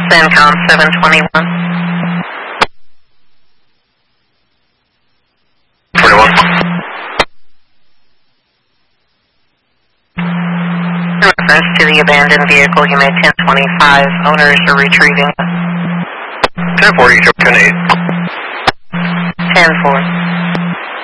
CENTCOM 721. 41. In reference to the abandoned vehicle, you made 1025. Owners are retrieving. 10-4, you show 10-8. 10-4.